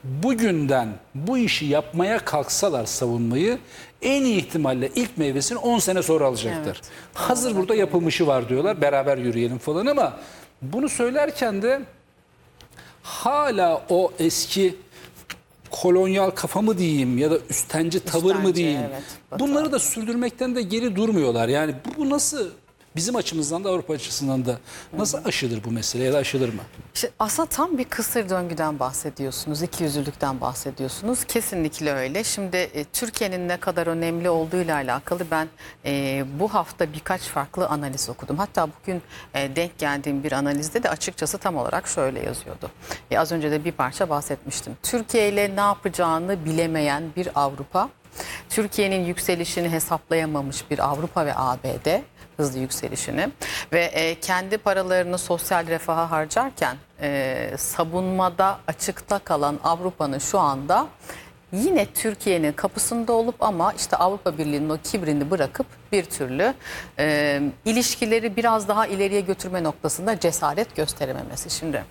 bugünden bu işi yapmaya kalksalar savunmayı en iyi ihtimalle ilk meyvesini 10 sene sonra alacaklar. Evet. Hazır burada yapılmışı var diyorlar. Beraber yürüyelim falan ama bunu söylerken de hala o eski kolonyal kafa mı diyeyim ya da üstenci tavır mı Üstenci, diyeyim. evet, Batı Bunları da sürdürmekten de geri durmuyorlar. Yani bu nasıl bizim açımızdan da Avrupa açısından da nasıl aşılır bu mesele ya da aşılır mı? İşte aslında tam bir kısır döngüden bahsediyorsunuz, ikiyüzlülükten bahsediyorsunuz. Kesinlikle öyle. Şimdi Türkiye'nin ne kadar önemli olduğuyla alakalı ben bu hafta birkaç farklı analiz okudum. Hatta bugün denk geldiğim bir analizde de açıkçası tam olarak şöyle yazıyordu. Az önce de bir parça bahsetmiştim. Türkiye ile ne yapacağını bilemeyen bir Avrupa, Türkiye'nin yükselişini hesaplayamamış bir Avrupa ve ABD, hızlı yükselişini ve kendi paralarını sosyal refaha harcarken savunmada açıkta kalan Avrupa'nın şu anda yine Türkiye'nin kapısında olup ama işte Avrupa Birliği'nin o kibrini bırakıp bir türlü ilişkileri biraz daha ileriye götürme noktasında cesaret gösterememesi. Şimdi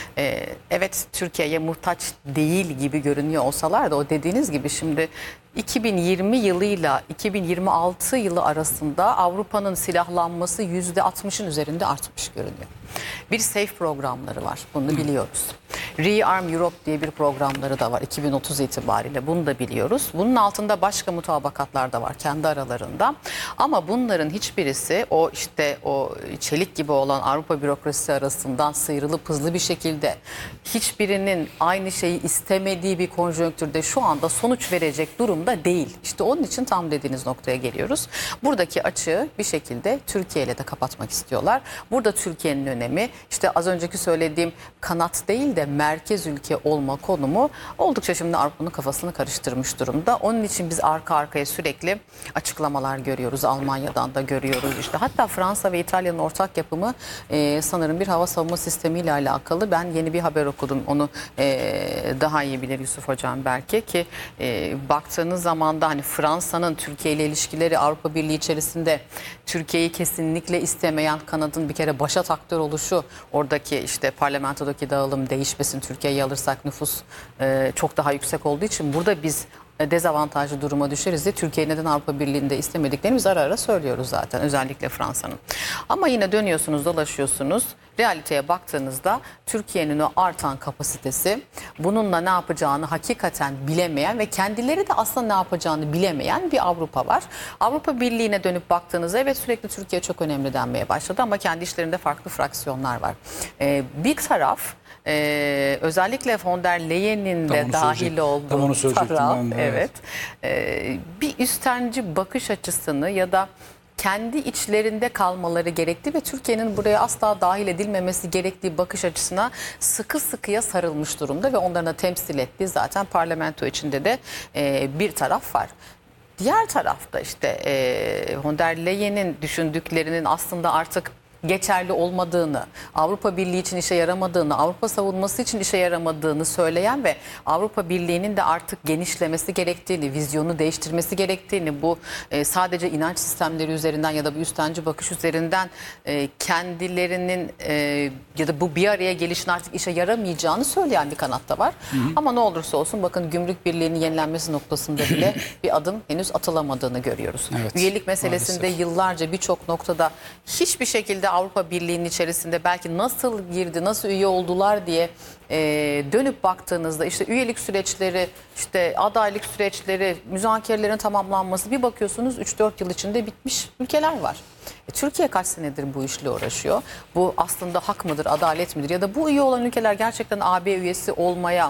evet Türkiye'ye muhtaç değil gibi görünüyor olsalar da o dediğiniz gibi şimdi 2020 yılıyla 2026 yılı arasında Avrupa'nın silahlanması %60'ın üzerinde artmış görünüyor. Bir SAFE programları var, bunu biliyoruz. Rearm Europe diye bir programları da var 2030 itibariyle, bunu da biliyoruz. Bunun altında başka mutabakatlar da var kendi aralarında. Ama bunların hiçbirisi o işte o çelik gibi olan Avrupa bürokrasisi arasından sıyrılıp hızlı bir şekilde hiçbirinin aynı şeyi istemediği bir konjonktürde şu anda sonuç verecek durumda değil. İşte onun için tam dediğiniz noktaya geliyoruz. Buradaki açığı bir şekilde Türkiye ile de kapatmak istiyorlar. Burada Türkiye'nin önemi işte az önceki söylediğim kanat değil de merkez ülke olma konumu oldukça şimdi Avrupa'nın kafasını karıştırmış durumda. Onun için biz arka arkaya sürekli açıklamalar görüyoruz. Almanya'dan da görüyoruz işte. Hatta Fransa ve İtalya'nın ortak yapımı sanırım bir hava savunma sistemiyle alakalı. Ben yeni bir haber okudum. Onu daha iyi bilir Yusuf Hocam belki ki baktığınız zaman da hani Fransa'nın Türkiye ile ilişkileri Avrupa Birliği içerisinde Türkiye'yi kesinlikle istemeyen kanadın bir kere başa taktör oluşu, oradaki işte parlamentodaki dağılım değişmesin, Türkiye'yi alırsak nüfus çok daha yüksek olduğu için burada biz dezavantajlı duruma düşeriz diye Türkiye neden Avrupa Birliği'nde istemediklerini biz ara ara söylüyoruz zaten, özellikle Fransa'nın. Ama yine dönüyorsunuz dolaşıyorsunuz, realiteye baktığınızda Türkiye'nin o artan kapasitesi, bununla ne yapacağını hakikaten bilemeyen ve kendileri de aslında ne yapacağını bilemeyen bir Avrupa var. Avrupa Birliği'ne dönüp baktığınızda evet sürekli Türkiye çok önemli denmeye başladı ama kendi işlerinde farklı fraksiyonlar var. Bir taraf özellikle von der Leyen'in de dahil olduğu taraf, evet, bir üstenci bakış açısını ya da kendi içlerinde kalmaları gerektiği ve Türkiye'nin buraya asla dahil edilmemesi gerektiği bakış açısına sıkı sıkıya sarılmış durumda ve onların da temsil ettiği zaten parlamento içinde de bir taraf var. Diğer tarafta işte von der Leyen'in düşündüklerinin aslında artık geçerli olmadığını, Avrupa Birliği için işe yaramadığını, Avrupa savunması için işe yaramadığını söyleyen ve Avrupa Birliği'nin de artık genişlemesi gerektiğini, vizyonu değiştirmesi gerektiğini, bu sadece inanç sistemleri üzerinden ya da bu üstenci bakış üzerinden kendilerinin ya da bu bir araya gelişin artık işe yaramayacağını söyleyen bir kanat da var. Hı hı. Ama ne olursa olsun bakın Gümrük Birliği'nin yenilenmesi noktasında bile bir adım henüz atılamadığını görüyoruz. Evet, üyelik meselesinde maalesef yıllarca birçok noktada hiçbir şekilde Avrupa Birliği'nin içerisinde belki nasıl girdi, nasıl üye oldular diye dönüp baktığınızda işte üyelik süreçleri, işte adaylık süreçleri, müzakerelerin tamamlanması, bir bakıyorsunuz 3-4 yıl içinde bitmiş ülkeler var. Türkiye kaç senedir bu işle uğraşıyor? Bu aslında hak mıdır, adalet midir? Ya da bu üye olan ülkeler gerçekten AB üyesi olmaya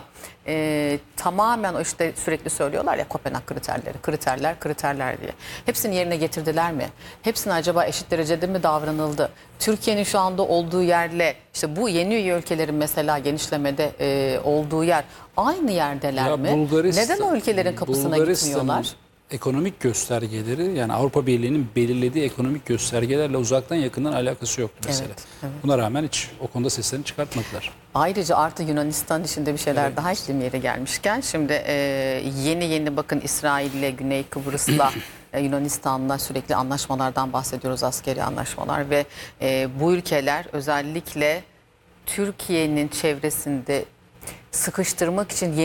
tamamen o işte sürekli söylüyorlar ya Kopenhag kriterleri, kriterler diye. Hepsini yerine getirdiler mi? Hepsine acaba eşit derecede mi davranıldı? Türkiye'nin şu anda olduğu yerle işte bu yeni üye ülkelerin mesela genişlemede olduğu yer aynı yerdeler ya mi? Neden o ülkelerin kapısına gitmiyorlar? Ekonomik göstergeleri, yani Avrupa Birliği'nin belirlediği ekonomik göstergelerle uzaktan yakından alakası yoktu mesela. Evet, evet. Buna rağmen hiç o konuda seslerini çıkartmadılar. Ayrıca artı Yunanistan içinde bir şeyler evet daha ekleyeyim yeri gelmişken. Şimdi yeni bakın İsrail ile Güney Kıbrıs'la Yunanistan'la sürekli anlaşmalardan bahsediyoruz, askeri anlaşmalar ve bu ülkeler özellikle Türkiye'nin çevresinde sıkıştırmak için